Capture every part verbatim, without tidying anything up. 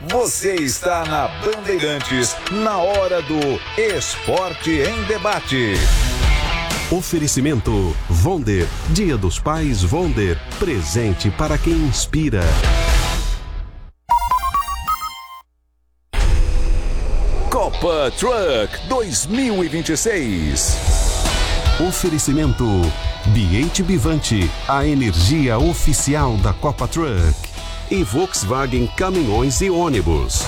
Você está na Bandeirantes, na hora do Esporte em Debate. Oferecimento Vonder, Dia dos Pais Vonder, presente para quem inspira. Copa Truck dois mil e vinte e seis. Oferecimento B H Bivante, a energia oficial da Copa Truck. E Volkswagen Caminhões e Ônibus.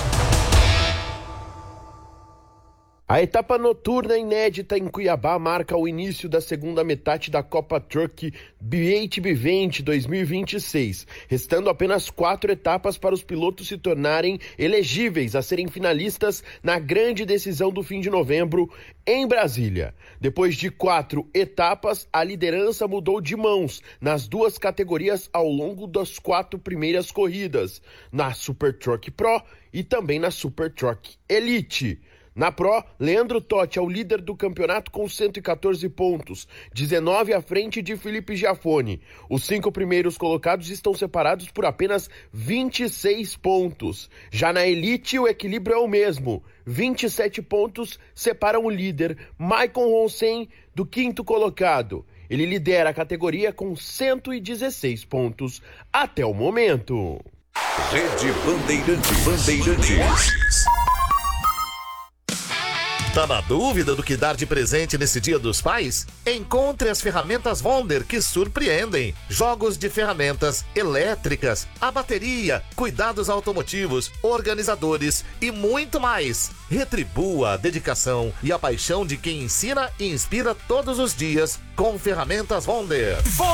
A etapa noturna inédita em Cuiabá marca o início da segunda metade da Copa Truck B H Bivante dois mil e vinte e seis, restando apenas quatro etapas para os pilotos se tornarem elegíveis a serem finalistas na grande decisão do fim de novembro em Brasília. Depois de quatro etapas, a liderança mudou de mãos nas duas categorias ao longo das quatro primeiras corridas, na Super Truck Pro e também na Super Truck Elite. Na Pro, Leandro Totti é o líder do campeonato com cento e quatorze pontos, dezenove à frente de Felipe Giafone. Os cinco primeiros colocados estão separados por apenas vinte e seis pontos. Já na Elite, o equilíbrio é o mesmo. vinte e sete pontos separam o líder, Maicon Ronsen, do quinto colocado. Ele lidera a categoria com cento e dezesseis pontos até o momento. Rede Bandeirantes. Bandeirantes. Tá na dúvida do que dar de presente nesse Dia dos Pais? Encontre as ferramentas Vonder que surpreendem. Jogos de ferramentas elétricas, a bateria, cuidados automotivos, organizadores e muito mais. Retribua a dedicação e a paixão de quem ensina e inspira todos os dias com ferramentas Vonder.